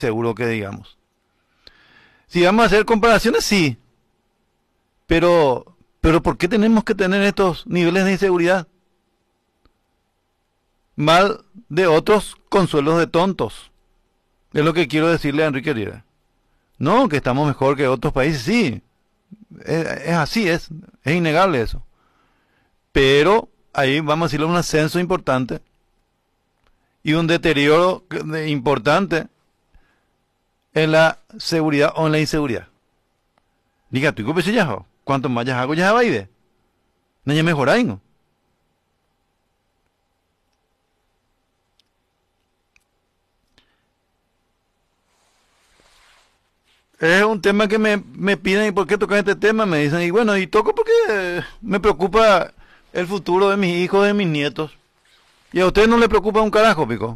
seguro que digamos. Si vamos a hacer comparaciones, sí, pero ¿por qué tenemos que tener estos niveles de inseguridad? Mal de otros consuelos de tontos. Es lo que quiero decirle a Enrique Riera. No, que estamos mejor que otros países, sí. Es así, es innegable eso. Pero ahí vamos a decirle un ascenso importante y un deterioro importante en la seguridad o en la inseguridad. Diga, tú qué ya, cuanto más ya hago, ya va a ir. No ya mejoráis, ¿no? Es un tema que me piden, ¿y por qué tocas este tema? Me dicen, y bueno, y toco porque me preocupa el futuro de mis hijos, de mis nietos. Y a ustedes no les preocupa un carajo, pico.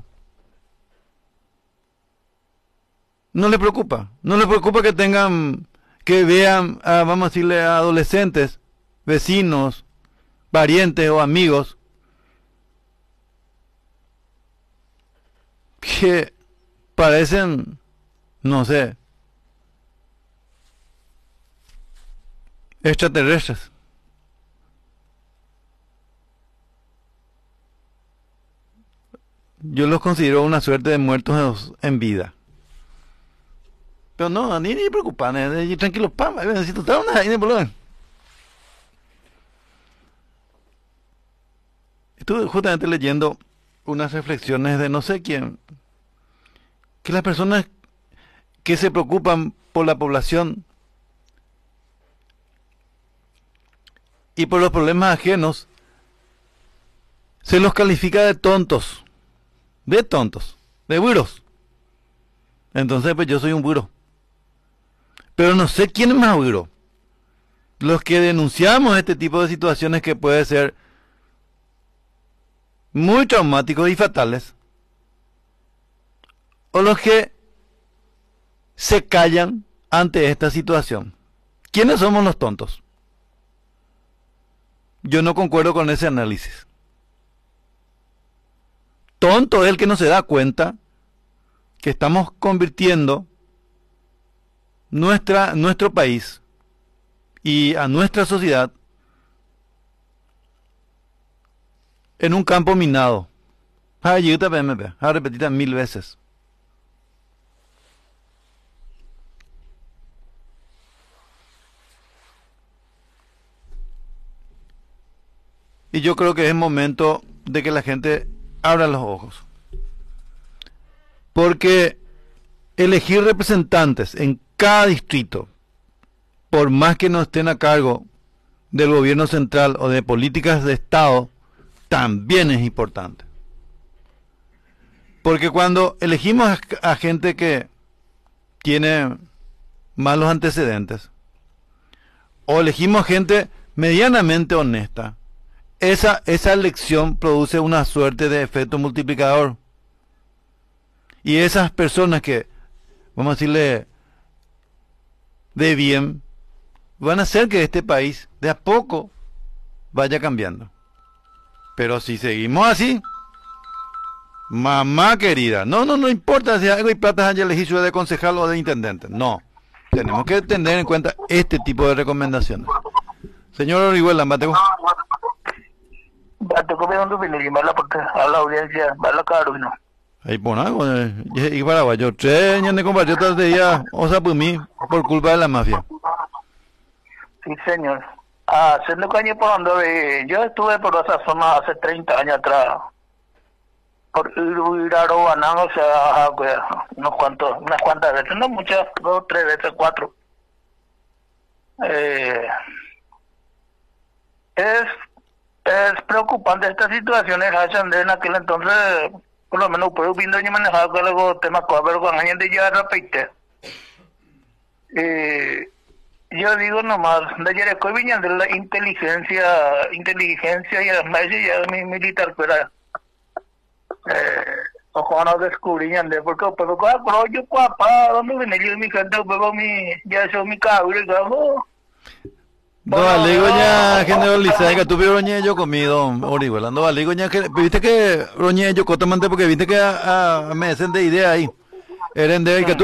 No les preocupa. No les preocupa que tengan, que vean, vamos a decirle, a adolescentes, vecinos, parientes o amigos que parecen, no sé, extraterrestres. Yo los considero una suerte de muertos en vida. Pero no, ni preocupan, tranquilo, pam, necesito estar una ahí, boludo. Estuve justamente leyendo unas reflexiones de no sé quién, que las personas que se preocupan por la población y por los problemas ajenos, se los califica de tontos, de buros. Entonces, pues yo soy un buro. Pero no sé quién es más buro. Los que denunciamos este tipo de situaciones que puede ser muy traumáticos y fatales, o los que se callan ante esta situación. ¿Quiénes somos los tontos? Yo no concuerdo con ese análisis. Tonto es el que no se da cuenta que estamos convirtiendo nuestro país y a nuestra sociedad en un campo minado. A repetir 1000 veces. Y yo creo que es momento de que la gente abra los ojos. Porque elegir representantes en cada distrito, por más que no estén a cargo del gobierno central o de políticas de Estado, también es importante. Porque cuando elegimos a gente que tiene malos antecedentes, o elegimos gente medianamente honesta, esa elección produce una suerte de efecto multiplicador. Y esas personas que, vamos a decirle, de bien, van a hacer que este país de a poco vaya cambiando. Pero si seguimos así, mamá querida, no importa si algo y plata haya elegido de concejal o de intendente, no. Tenemos que tener en cuenta este tipo de recomendaciones. Señor Orihuela, Mateo. Te comiendo porque a la audiencia, va la Carolina. Ahí por algo, y paraguayo, tres años de compatriotas de día, o sea, por mí, por culpa de la mafia. Sí, señor. Haciendo caña por donde yo estuve por esa zona hace 30 años atrás. Por Iraro, Banán, o sea, unas cuantas veces, no muchas, 2, 3 veces, 4. Es preocupante esta situación, en aquel entonces, por lo menos, puedo viendo y manejaba con los temas pero con años de ya repite. Yo digo nomás, de ayer estoy viniendo de la inteligencia y además ya mi militar, pero ojo no descubrían de porque pero yo papá, ¿dónde viene yo mi gente? Pero ya eso mi cabello y todo. No, aligo ya generalizar que tú vio roñe yo comido Orihuela, no aligo ya que viste que roñe yo cotamante porque viste que me hacen de idea ahí. Eren de que